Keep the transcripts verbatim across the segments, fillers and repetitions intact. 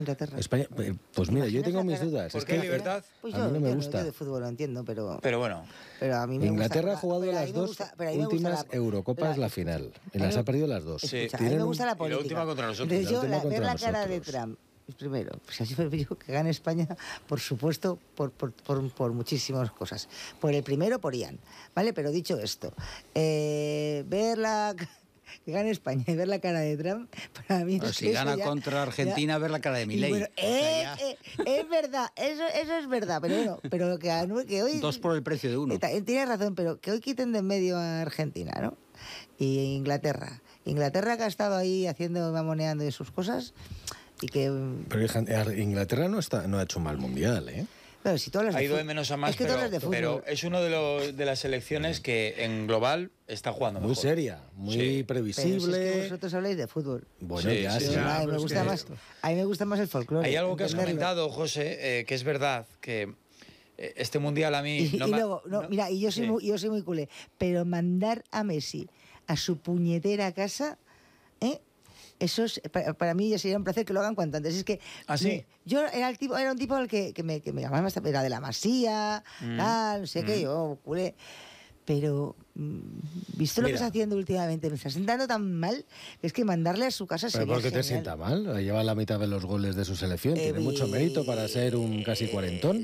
Inglaterra. España, pues mira, yo tengo mis dudas. ¿Por es qué que libertad? Pues a yo mí no me entiendo, gusta. yo de fútbol lo entiendo, pero... Pero bueno. Pero a mí me Inglaterra gusta, ha jugado pero a mí las me dos gusta- pero a mí me gusta últimas la- Eurocopas la- la final. Y a las mí- ha perdido las dos. Escucha, a Tienen mí me un- gusta la Y la política. última contra nosotros. Entonces La yo, última la, contra ver la cara de nosotros. Trump, pues primero, pues así fue yo que gane España, por supuesto, por, por, por, por muchísimas cosas. Por el primero, por Ian, ¿vale? Pero dicho esto, eh, ver la... que gane España y ver la cara de Trump, para mí... Pero es si que eso gana ya- contra Argentina, ya- ver la cara de y Milei. bueno, O sea, eh, ya. eh, es verdad, eso, eso es verdad, pero bueno, pero que, a- que hoy... Dos por el precio de uno. Eh, ta- Tienes razón, pero que hoy quiten de en medio a Argentina, ¿no? Y Inglaterra. Inglaterra que ha estado ahí haciendo, mamoneando de sus cosas y que... Pero hija, Inglaterra no, está, no ha hecho un mal mundial, ¿eh? Bueno, si tú hablas Ha de ido de fútbol- menos a más, es que tú pero, hablas de fútbol. pero es uno de, los, de las selecciones que en global está jugando Muy mejor. seria, muy Sí. Pero si es previsible. que vosotros habláis de fútbol. Bueno, Sí, ya, sí, sí. sí. a, mí pero me es gusta que- más, a mí me gusta más el folclore. Hay algo que has entenderlo. comentado, José, eh, que es verdad, que eh, este mundial a mí... Y, no y me ha- luego, no, no- mira, y yo soy, sí. muy, yo soy muy culé, pero mandar a Messi a su puñetera casa, ¿eh? Eso es, para, para mí ya sería un placer que lo hagan cuanto antes. Es que ¿Ah, sí? me- yo era el tipo, era un tipo al que, que me, que me llamaba, bastante- era de la Masía, Mm. tal, no sé qué, Mm. yo culé. Pero, mm, visto lo Mira. que está haciendo últimamente, me está sentando tan mal que es que mandarle a su casa ¿Pero sería por qué te genial. sienta mal? Lleva la mitad de los goles de su selección. Tiene Eh, mucho mérito para ser un casi cuarentón. eh,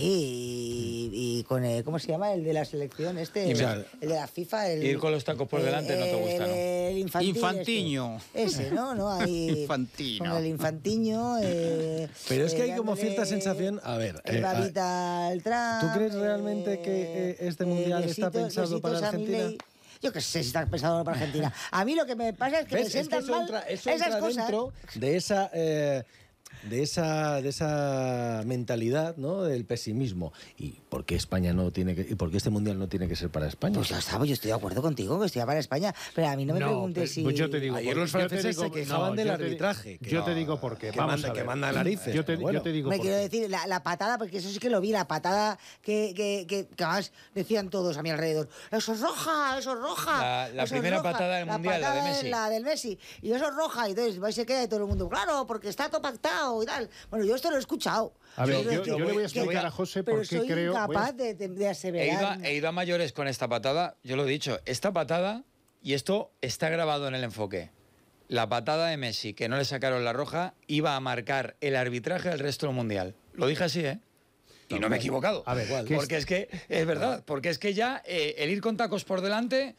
Sí, y, y con el, ¿cómo se llama? El de la selección, este, Y el, me- el de la FIFA. El, Ir con los tacos por delante no te gusta, ¿no? El infantil Infantiño. Este. Ese, ¿no? ¿no? Ahí, Infantino. Con el infantiño. Eh, Pero es que eh, hay como dándole cierta sensación. A ver, El eh, a- babita al Trump. ¿tú crees realmente que, eh, este mundial está pensado para besitos a Argentina? Milei. Yo qué sé si está pensado para Argentina. A mí lo que me pasa es que me ¿Ves? Es que sientan eso mal entra, eso esas entra cosas. dentro de esa, eh, de esa, de esa mentalidad, ¿no? Del pesimismo. ¿Y por qué España no tiene que, y por qué este mundial no tiene que ser para España? Pues ya está, pues yo estoy de acuerdo contigo, que estoy para España, pero a mí no me No, preguntes pero- si... pues yo te digo, Ayer por- los yo te franceses digo- se quejaban del yo te di- arbitraje, que yo te no- digo por qué. que Vamos manda- a ver. que manda narices, Yo te, pero bueno. yo te digo Me por quiero qué. decir, la, la patada, porque eso sí que lo vi, la patada que, que, que, que además decían todos a mi alrededor, eso es roja, eso es roja. La- la eso es primera roja". patada del Mundial, la de patada Messi. La del Messi, y eso es roja, y entonces va y se queda y todo el mundo, claro, porque está todo pactado y tal. Bueno, yo esto lo he escuchado. A ver, Quiero yo, decir yo le voy a que- explicar a José pero por qué soy creo... voy a- incapaz de, de, de He ido, aseverar... a, he ido a mayores con esta patada, yo lo he dicho, esta patada, y esto está grabado en el enfoque, la patada de Messi, que no le sacaron la roja, iba a marcar el arbitraje del resto del Mundial. Lo dije así, ¿eh? Y no me he equivocado. A ver, ¿qué porque es que, es verdad, porque es que ya eh, el ir con tacos por delante,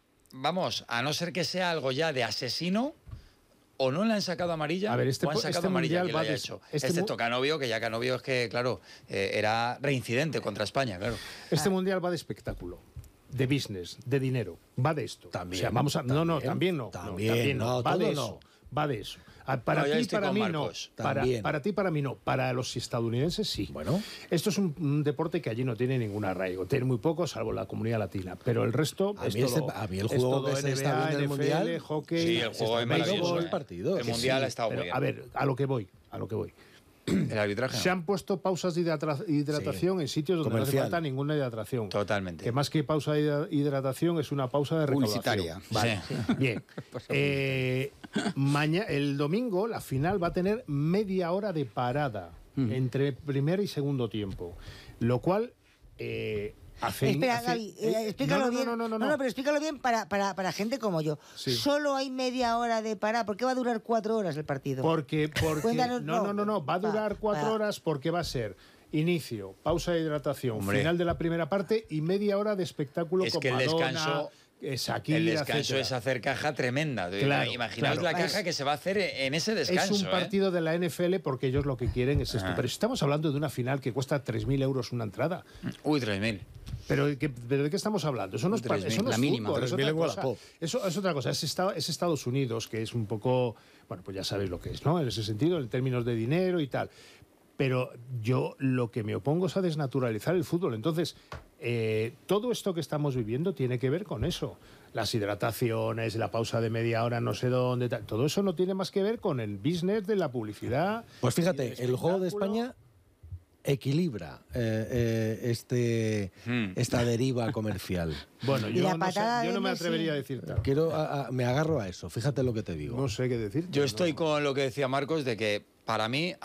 vamos, a no ser que sea algo ya de asesino, o no le han sacado amarilla, A ver, este o han po- sacado este amarilla mundial quien lo va haya de- hecho. este Excepto mu- Canovio, que ya Canovio es que, claro, eh, era reincidente contra España, claro. Este mundial va de espectáculo, de business, de dinero. Va de esto. También, O sea, vamos a, no, no, también, también no. también, no, también no, Va de todo eso. no. Va de eso. Ah, Para No, ya ti, estoy para con mí Marcos. no. Para, También. para ti, para mí no. Para los estadounidenses sí. Bueno. Esto es un, un deporte que allí no tiene ningún arraigo. Tiene muy poco, salvo la comunidad latina. Pero el resto A es mí este- todo, a mí el es juego todo que se N B A, está viendo en el N F L, Mundial, hockey... Sí, el se juego está es viendo maravilloso. gol. los partidos. El Que Mundial sí. ha estado muy Pero, bien. a ver, a lo que voy, a lo que voy. El arbitraje no. Se han puesto pausas de hidrata- hidratación en sitios donde no Comercial. hace falta ninguna hidratación. Totalmente. Que más que pausa de hidra- hidratación es una pausa de recaudación. Publicitaria. Vale. Sí. Bien. Eh, maña- el domingo la final va a tener media hora de parada entre primer y segundo tiempo. Lo cual eh, hace... Espera, hace- Gaby, eh, eh, explícalo no, no, bien. No, no, no, no. pero explícalo bien para, para, para gente como yo. Sí. Solo hay media hora de parada. ¿Por qué va a durar cuatro horas el partido? Porque, porque Cuéntanos, no, no, no, no, va a Va, durar cuatro va. horas porque va a ser inicio, pausa de hidratación, Hombre. final de la primera parte y media hora de espectáculo Es con que el Madonna, descanso- eh, Shakira, El descanso etcétera. es hacer caja tremenda. Claro, Imaginaos claro. la caja Es- que se va a hacer en ese descanso. Es un partido de la N F L porque ellos lo que quieren es esto. Ah. Pero estamos hablando de una final que cuesta tres mil euros una entrada. ¿eh? Uy, tres mil. Pero, ¿qué- pero ¿de qué estamos hablando? Eso no es, pa- tres mil, eso no la es mínima. fútbol, es tres mil otra en cosa. Wallapop. Eso es otra cosa. Es, esta- es Estados Unidos, que es un poco... Bueno, pues ya sabéis lo que es, ¿no? En ese sentido, en términos de dinero y tal. Pero yo lo que me opongo es a desnaturalizar el fútbol. Entonces, eh, todo esto que estamos viviendo tiene que ver con eso. Las hidrataciones, la pausa de media hora no sé dónde, tal. Todo eso no tiene más que ver con el business de la publicidad. Pues y del fíjate, el juego de espectáculo. España equilibra eh, eh, este, Hmm. esta deriva comercial. Bueno, Y yo la no, sé- patada yo de no me Messi. atrevería a decir tal. Quiero, a- a- me agarro a eso, fíjate lo que te digo. No sé qué decir. Yo estoy con lo que decía Marcos de que para mí